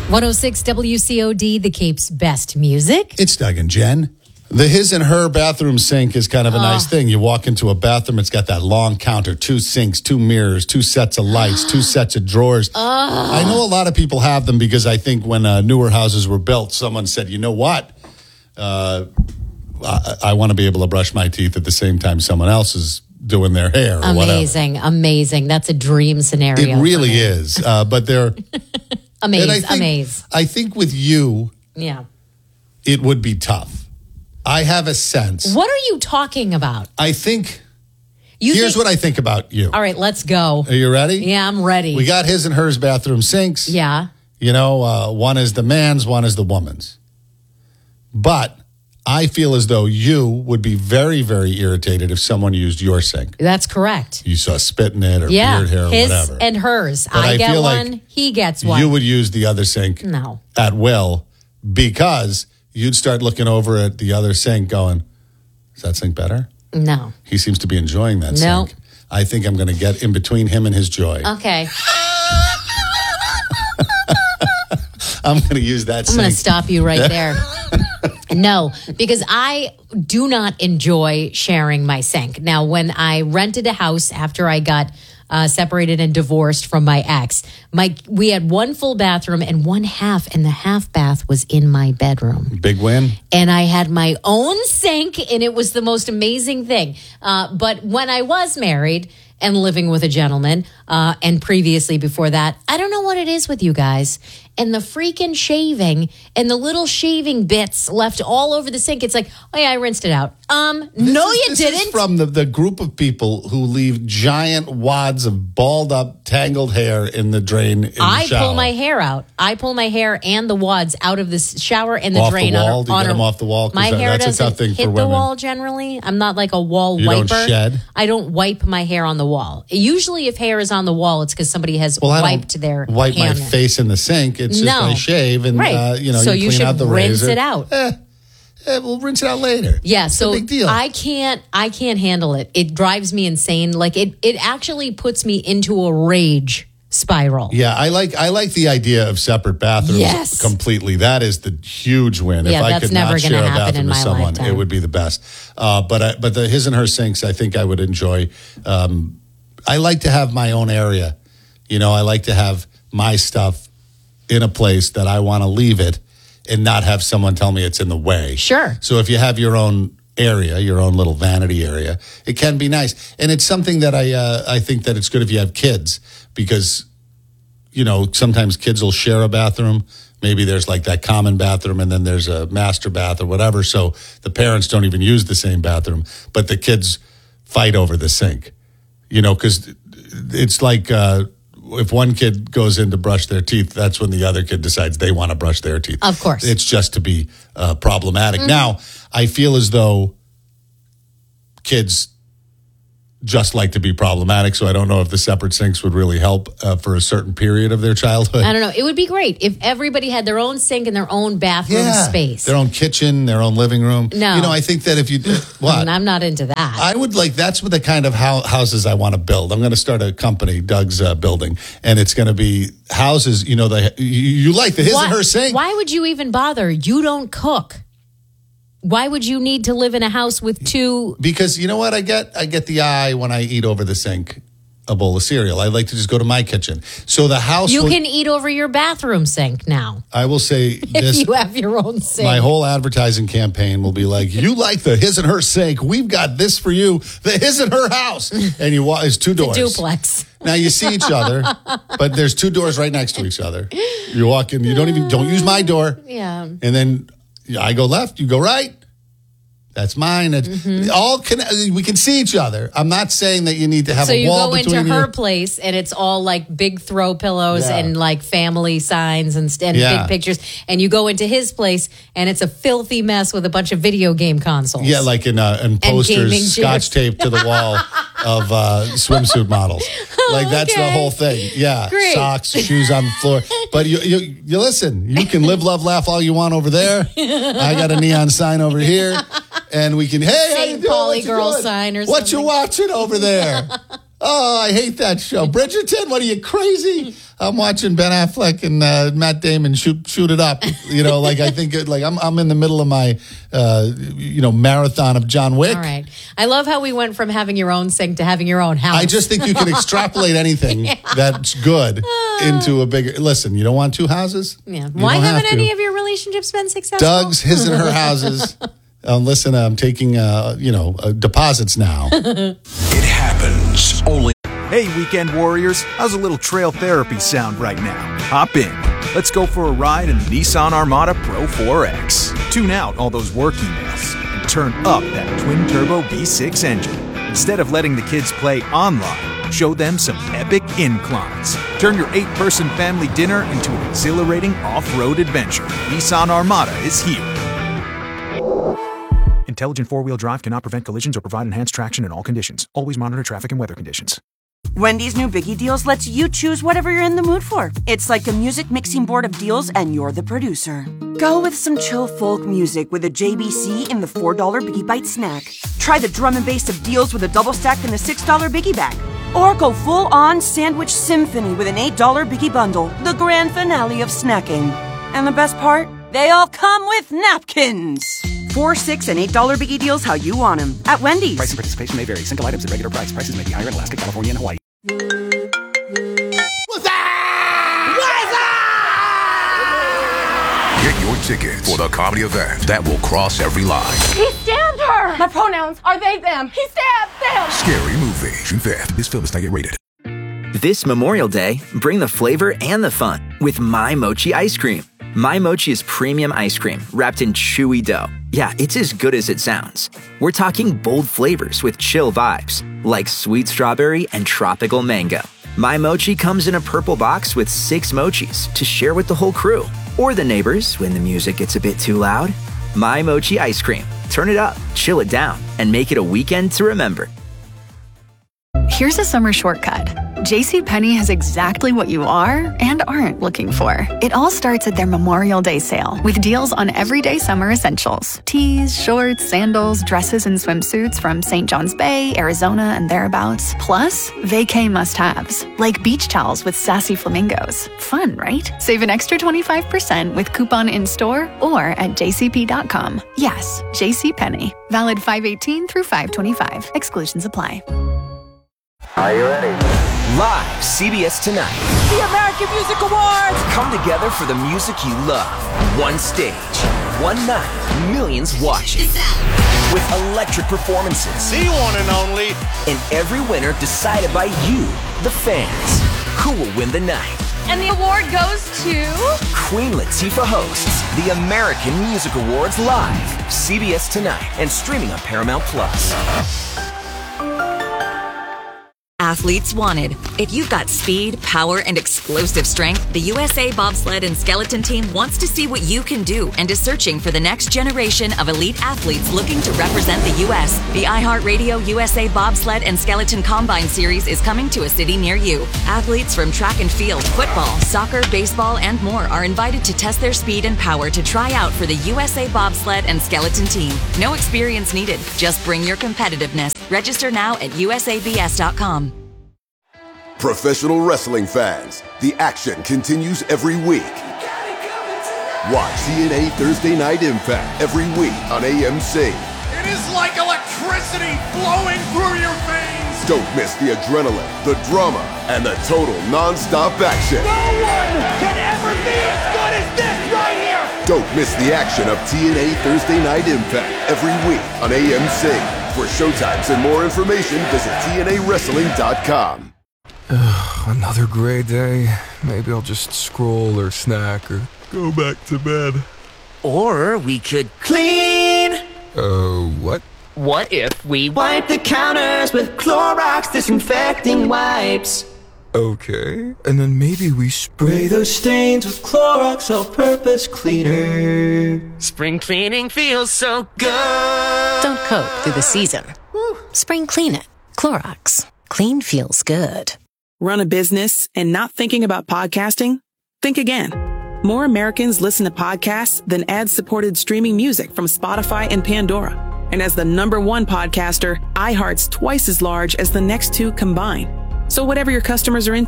106 WCOD, the Cape's best music. It's Doug and Jen. The his and her bathroom sink is kind of a nice thing. You walk into a bathroom, it's got that long counter, 2 sinks, 2 mirrors, 2 sets of lights, 2 sets of drawers. I know a lot of people have them because I think when newer houses were built, someone said, you know what? I want to be able to brush my teeth at the same time someone else is doing their hair or Amazing, whatever. Amazing. That's a dream scenario. It really is. But they're... I think with you, it would be tough. I have a sense. What are you talking about? I think, here's what I think about you. All right, let's go. Are you ready? Yeah, I'm ready. We got his and hers bathroom sinks. Yeah. You know, one is the man's, one is the woman's. But I feel as though you would be very, very irritated if someone used your sink. That's correct. You saw spit in it or beard hair or his whatever. And hers. But I get feel one, like he gets one. You would use the other sink at will because you'd start looking over at the other sink going, is that sink better? No. He seems to be enjoying that sink. I think I'm going to get in between him and his joy. Okay. I'm going to use that sink. I'm going to stop you right there. No, because I do not enjoy sharing my sink. Now, when I rented a house after I got separated and divorced from my ex, we had one full bathroom and one half, and the half bath was in my bedroom. Big win. And I had my own sink, and it was the most amazing thing. But when I was married and living with a gentleman, and previously before that, I don't know what it is with you guys. And the freaking shaving and the little shaving bits left all over the sink. It's like, oh yeah, I rinsed it out. You didn't. This is from the group of people who leave giant wads of balled up, tangled hair in the drain in the shower. I pull my hair out. I pull my hair and the wads out of the shower and the off drain. The wall? Do you get them off the wall? My hair that's a tough thing doesn't hit for the women. wall generally. I'm not like a wall you wiper. You don't shed? I don't wipe my hair on the wall. Usually if hair is on the wall, it's because somebody has wiped their hand. Wipe my face in the sink. It's just I shave and, so you you clean should out the rinse razor. it out. We'll rinse it out later. Yeah, it's so a big deal. I can't handle it. It drives me insane. Like it actually puts me into a rage spiral. Yeah, I like the idea of separate bathrooms completely. That is the huge win. Yeah, if I that's could never not share a happen bathroom in with my someone, lifetime. it would be the best. But the his and her sinks, I think I would enjoy. I like to have my own area. You know, I like to have my stuff in a place that I want to leave it and not have someone tell me it's in the way. Sure. So if you have your own area, your own little vanity area, it can be nice. And it's something that I think that it's good if you have kids because, you know, sometimes kids will share a bathroom. Maybe there's like that common bathroom and then there's a master bath or whatever. So the parents don't even use the same bathroom, but the kids fight over the sink, you know, because it's like, if one kid goes in to brush their teeth, that's when the other kid decides they want to brush their teeth. Of course. It's just to be problematic. Now, I feel as though kids just like to be problematic, so I don't know if the separate sinks would really help for a certain period of their childhood. I don't know. It would be great if everybody had their own sink and their own bathroom space. Their own kitchen, their own living room. No. You know, I think that if you... What? I'm not into that. I would that's what the kind of houses I want to build. I'm going to start a company, Doug's Building, and it's going to be houses, you know, you like the his and her sink. Why would you even bother? You don't cook. Why would you need to live in a house with two? Because you know what I get? I get the eye when I eat over the sink a bowl of cereal. I like to just go to my kitchen. So the house... You can eat over your bathroom sink now. I will say this. If you have your own sink. My whole advertising campaign will be like, you like the his and her sink. We've got this for you. The his and her house. And it's 2 doors. It's a duplex. Now you see each other, but there's 2 doors right next to each other. You walk in, you don't use my door. Yeah. And then I go left, you go right. That's mine. We can see each other. I'm not saying that you need to have a wall between you. So you go into her place, and it's all like big throw pillows and like family signs and big pictures. And you go into his place, and it's a filthy mess with a bunch of video game consoles. Yeah, like in posters, scotch taped to the wall of swimsuit models. Like that's the whole thing. Yeah, great. Socks, shoes on the floor. But you listen. You can live, love, laugh all you want over there. I got a neon sign over here. And we can, hey, how you doing? Poly girl sign or what something. What you watching over there? Oh, I hate that show. Bridgerton, what are you, crazy? I'm watching Ben Affleck and Matt Damon shoot it up. I think I'm in the middle of my marathon of John Wick. All right. I love how we went from having your own sink to having your own house. I just think you can extrapolate anything that's good into a bigger. Listen, you don't want two houses? Yeah. Why haven't any of your relationships been successful? Doug's, his and her houses. Listen, I'm taking deposits now. It happens only. Hey, weekend warriors, how's a little trail therapy sound right now? Hop in. Let's go for a ride in the Nissan Armada Pro 4X. Tune out all those work emails and turn up that twin-turbo V6 engine. Instead of letting the kids play online, show them some epic inclines. Turn your 8-person family dinner into an exhilarating off-road adventure. Nissan Armada is here. Intelligent four-wheel drive cannot prevent collisions or provide enhanced traction in all conditions. Always monitor traffic and weather conditions. Wendy's new Biggie Deals lets you choose whatever you're in the mood for. It's like a music mixing board of deals, and you're the producer. Go with some chill folk music with a JBC in the $4 Biggie Bite snack. Try the drum and bass of deals with a double stack in the $6 Biggie Bag. Or go full-on sandwich symphony with an $8 Biggie Bundle, the grand finale of snacking. And the best part? They all come with napkins. $4, $6, and $8 Biggie Deals how you want them at Wendy's. Price and participation may vary. Single items at regular price. Prices may be higher in Alaska, California, and Hawaii. What's that? Get your tickets for the comedy event that will cross every line. He stabbed her! My pronouns are they, them. He stabbed them! Scary Movie. June 5th. This film is not yet rated. This Memorial Day, bring the flavor and the fun with My Mochi ice cream. My Mochi is premium ice cream wrapped in chewy dough. Yeah, it's as good as it sounds. We're talking bold flavors with chill vibes, like sweet strawberry and tropical mango. My Mochi comes in a purple box with 6 mochis to share with the whole crew, or the neighbors when the music gets a bit too loud. My Mochi ice cream. Turn it up, chill it down, and make it a weekend to remember. Here's a summer shortcut. JCPenney has exactly what you are and aren't looking for. It all starts at their Memorial Day sale with deals on everyday summer essentials. Tees, shorts, sandals, dresses, and swimsuits from St. John's Bay, Arizona, and thereabouts. Plus, vacay must-haves, like beach towels with sassy flamingos. Fun, right? Save an extra 25% with coupon in-store or at jcp.com. Yes, JCPenney. Valid 5/18 through 5/25. Exclusions apply. Are you ready? Live, CBS Tonight. The American Music Awards! Come together for the music you love. One stage, one night, millions watching. With electric performances. The one and only. And every winner decided by you, the fans. Who will win the night? And the award goes to... Queen Latifah hosts the American Music Awards live. CBS Tonight and streaming on Paramount+. Athletes wanted. If you've got speed, power, and explosive strength, the USA Bobsled and Skeleton Team wants to see what you can do and is searching for the next generation of elite athletes looking to represent the U.S. The iHeartRadio USA Bobsled and Skeleton Combine Series is coming to a city near you. Athletes from track and field, football, soccer, baseball, and more are invited to test their speed and power to try out for the USA Bobsled and Skeleton Team. No experience needed. Just bring your competitiveness. Register now at usabs.com. Professional wrestling fans, the action continues every week. Watch TNA Thursday Night Impact every week on AMC. It is like electricity flowing through your veins. Don't miss the adrenaline, the drama, and the total non-stop action. No one can ever be as good as this right here. Don't miss the action of TNA Thursday Night Impact every week on AMC. For showtimes and more information, visit TNAWrestling.com. Another gray day. Maybe I'll just scroll or snack or go back to bed. Or we could clean. What? What if we wipe the counters with Clorox disinfecting wipes? Okay, and then maybe we spray those stains with Clorox all-purpose cleaner. Spring cleaning feels so good. Don't cope through the season. Spring clean it. Clorox. Clean feels good. Run a business and not thinking about podcasting? Think again. More Americans listen to podcasts than ad-supported streaming music from Spotify and Pandora. And as the #1 podcaster, iHeart's twice as large as the next two combined. So whatever your customers are into,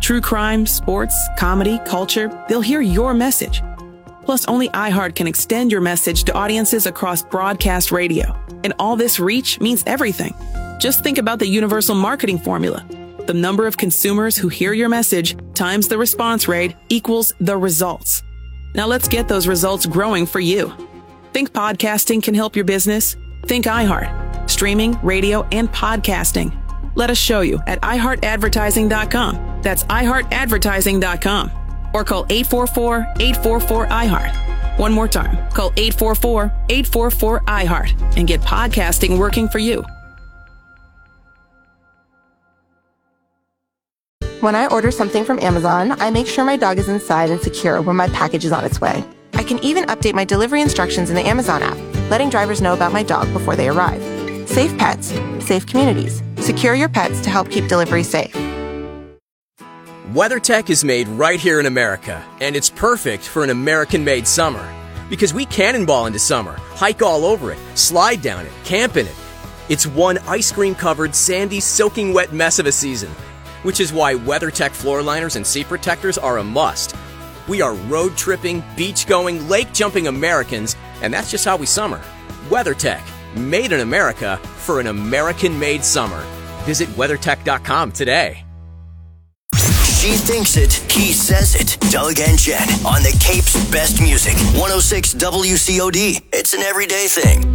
True crime, sports, comedy, culture, they'll hear your message. Plus, only iHeart can extend your message to audiences across broadcast radio. And all this reach means everything. Just think about the universal marketing formula. The number of consumers who hear your message times the response rate equals the results. Now let's get those results growing for you. Think podcasting can help your business? Think iHeart. Streaming, radio, and podcasting. Let us show you at iHeartAdvertising.com. That's iHeartAdvertising.com. Or call 844-844-iHeart. One more time. Call 844-844-iHeart and get podcasting working for you. When I order something from Amazon, I make sure my dog is inside and secure when my package is on its way. I can even update my delivery instructions in the Amazon app, letting drivers know about my dog before they arrive. Safe pets, safe communities. Secure your pets to help keep delivery safe. WeatherTech is made right here in America, and it's perfect for an American-made summer. Because we cannonball into summer, hike all over it, slide down it, camp in it. It's one ice cream-covered, sandy, soaking wet mess of a season. Which is why WeatherTech floor liners and seat protectors are a must. We are road tripping, beach going, lake jumping Americans, and that's just how we summer. WeatherTech, made in America for an American-made summer. Visit WeatherTech.com today. She thinks it, he says it. Doug and Jen on the Cape's best music. 106 WCOD. It's an everyday thing.